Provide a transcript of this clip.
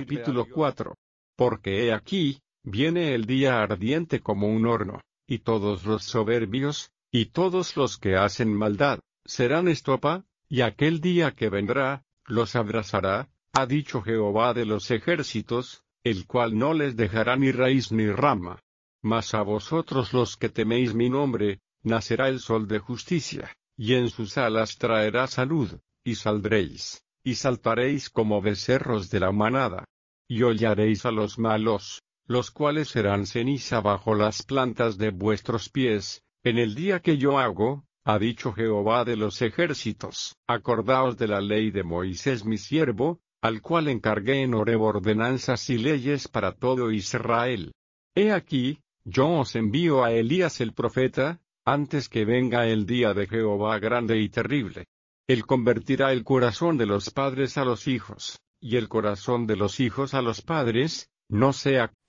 Capítulo 4. Porque he aquí, viene el día ardiente como un horno, y todos los soberbios, y todos los que hacen maldad, serán estopa, y aquel día que vendrá, los abrazará, ha dicho Jehová de los ejércitos, el cual no les dejará ni raíz ni rama. Mas a vosotros los que teméis mi nombre, nacerá el sol de justicia, y en sus alas traerá salud, y saldréis, y saltaréis como becerros de la manada. Y hollaréis a los malos, los cuales serán ceniza bajo las plantas de vuestros pies, en el día que yo hago, ha dicho Jehová de los ejércitos. Acordaos de la ley de Moisés mi siervo, al cual encargué en Horeb ordenanzas y leyes para todo Israel. He aquí, yo os envío a Elías el profeta, antes que venga el día de Jehová grande y terrible. Él convertirá el corazón de los padres a los hijos, y el corazón de los hijos a los padres, no sea